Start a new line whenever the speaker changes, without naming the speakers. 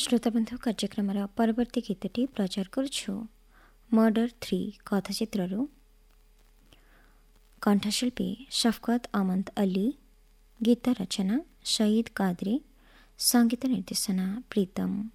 ଶ୍ରୋତାବନ୍ଧୁ କାର୍ଯ୍ୟକ୍ରମର ପରବର୍ତ୍ତୀ ଗୀତଟି ପ୍ରଚାର କରୁଛୁ ମର୍ଡର 3 କଥାଚିତ୍ରରୁ। କଣ୍ଠଶିଳ୍ପୀ ଶଫକତ ଆମନ୍ତ ଅଲି, ଗୀତ ରଚନା ସঈଦ କାଦରୀ, ସଙ୍ଗୀତ ନିର୍ଦ୍ଦେଶନା ପ୍ରୀତମ।